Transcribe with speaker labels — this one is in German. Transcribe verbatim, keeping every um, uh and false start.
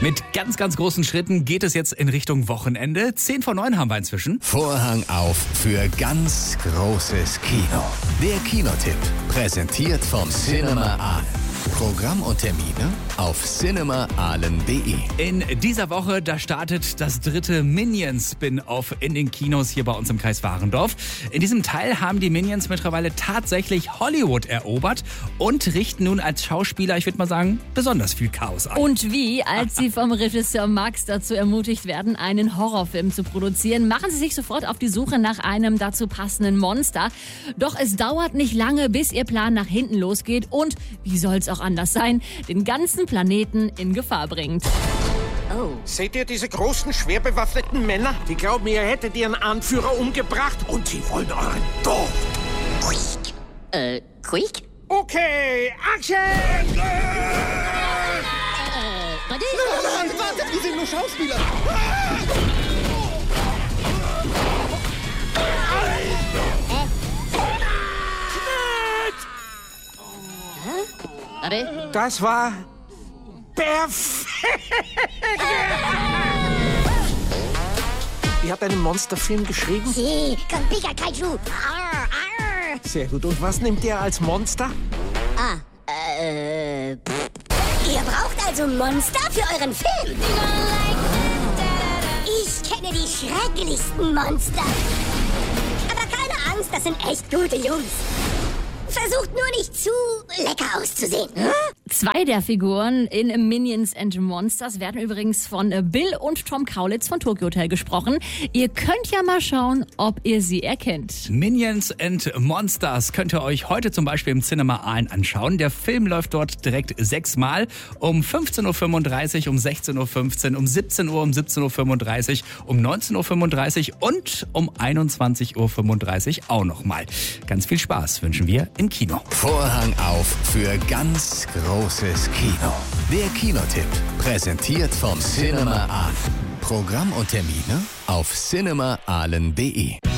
Speaker 1: Mit ganz, ganz großen Schritten geht es jetzt in Richtung Wochenende. Zehn vor neun haben wir inzwischen.
Speaker 2: Vorhang auf für ganz großes Kino. Der Kinotipp, präsentiert vom Cinema Aalen. Programm und Termine auf cinema aalen punkt de.
Speaker 1: In dieser Woche, da startet das dritte Minions-Spin-Off in den Kinos hier bei uns im Kreis Warendorf. In diesem Teil haben die Minions mittlerweile tatsächlich Hollywood erobert und richten nun als Schauspieler, ich würde mal sagen, besonders viel Chaos an.
Speaker 3: Und wie, als sie vom Regisseur Max dazu ermutigt werden, einen Horrorfilm zu produzieren, machen sie sich sofort auf die Suche nach einem dazu passenden Monster. Doch es dauert nicht lange, bis ihr Plan nach hinten losgeht und, wie soll's auch anders sein, den ganzen Planeten in Gefahr bringt.
Speaker 4: Oh. Seht ihr diese großen, schwer bewaffneten Männer? Die glauben, ihr hättet ihren Anführer umgebracht und sie wollen euren Tod.
Speaker 5: Äh, quick?
Speaker 4: Okay, Action!
Speaker 5: Äh, warte.
Speaker 6: Nein, nein, wartet, wir sind nur Schauspieler.
Speaker 5: Warte.
Speaker 4: Das war perfekt! Ihr habt einen Monsterfilm geschrieben?
Speaker 5: Sí, con Pika Kaiju. Arr, arr.
Speaker 4: Sehr gut. Und was nehmt ihr als Monster?
Speaker 5: Ah, äh, pff. Ihr braucht also Monster für euren Film? Ich kenne die schrecklichsten Monster. Aber keine Angst, das sind echt gute Jungs. Versucht nur nicht zu lecker auszusehen. Hm?
Speaker 3: Zwei der Figuren in Minions and Monsters werden übrigens von Bill und Tom Kaulitz von Tokyo Hotel gesprochen. Ihr könnt ja mal schauen, ob ihr sie erkennt.
Speaker 1: Minions and Monsters könnt ihr euch heute zum Beispiel im Cinema Aalen anschauen. Der Film läuft dort direkt sechsmal. Um fünfzehn Uhr fünfunddreißig, um sechzehn Uhr fünfzehn, um siebzehn Uhr, um siebzehn Uhr fünfunddreißig, um neunzehn Uhr fünfunddreißig und um einundzwanzig Uhr fünfunddreißig auch nochmal. Ganz viel Spaß wünschen wir im Kino.
Speaker 2: Vorhang auf für ganz großes Kino. Der Kinotipp, präsentiert vom Cinema Aalen. Programm und Termine auf cinema aalen punkt de.